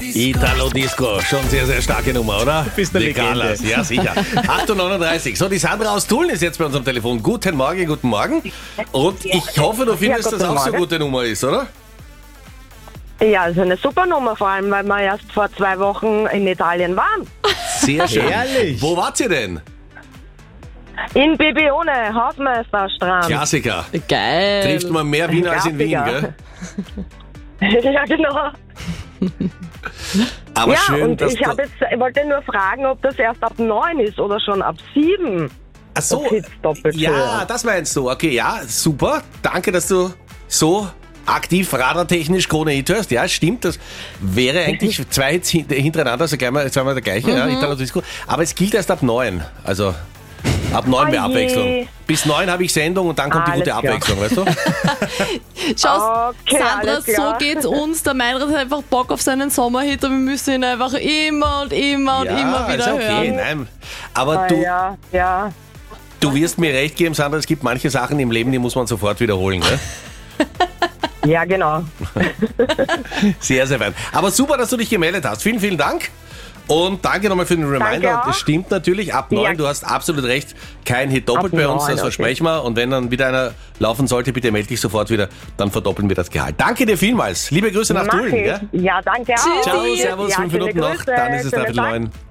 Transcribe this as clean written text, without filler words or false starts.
Italo Disco, schon sehr, sehr starke Nummer, oder? Du bist eine Die Legende. Carlas, ja sicher. 8.39 Uhr. So, die Sandra aus Tulln ist jetzt bei uns am Telefon. Guten Morgen, guten Morgen. Und ich hoffe, du findest, dass guten auch so eine Morgen. gute Nummer ist, oder? Ja, das ist eine super Nummer, vor allem, weil wir erst vor 2 Wochen in Italien waren. Sehr schön. Herrlich. Wo wart ihr denn? In Bibione, Hausmeisterstrand. Klassiker. Geil. Trifft man mehr Wiener als in Wien, Klassiker. gell? Ja, genau. Aber Ja, schön, und dass ich wollte nur fragen, ob das erst ab 9 ist oder schon ab 7. Ach so, das Hits doppelt ja, hören. das meinst du. Okay, ja, super. Danke, dass du so aktiv radartechnisch Krone Hit hörst. Ja, stimmt. Das wäre eigentlich 2 Hits hintereinander, also gleich mal, zweimal der gleiche. Ja, Italo Disco. Aber es gilt erst ab 9. Also ab 9 mehr Oh je. Abwechslung. Bis 9 habe ich Sendung und dann kommt die Alles gute klar. Abwechslung, weißt du? Schau, Okay, Sandra, alles so klar. geht's uns. Der Meinrad hat einfach Bock auf seinen Sommerhit und wir müssen ihn einfach immer und immer und immer wieder ist okay, hören. nein. Aber Ah, du, ja. du wirst mir recht geben, Sandra, es gibt manche Sachen im Leben, die muss man sofort wiederholen. Ne? Ja, genau. Sehr, sehr fein. Aber super, dass du dich gemeldet hast. Vielen, vielen Dank. Und danke nochmal für den Reminder. Danke auch. Das stimmt natürlich, ab 9, Ja. du hast absolut recht, kein Hit doppelt Ab bei uns, 9, das okay. versprechen wir. Und wenn dann wieder einer laufen sollte, bitte melde dich sofort wieder, dann verdoppeln wir das Gehalt. Danke dir vielmals. Liebe Grüße nach Mach Tulln. ich. Gell? Ja, danke auch. Tschüss. Ciao, servus, Ja, 5 schöne Minuten noch, Grüße, dann ist es schönen dreiviertel Tag. 9.